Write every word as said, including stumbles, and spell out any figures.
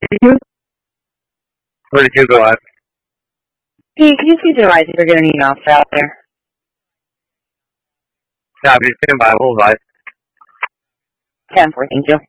you? Where did you go at? Hey, can you please advise if you're getting any emails out there? Yeah, I've been sitting by a whole lot. ten four, thank you.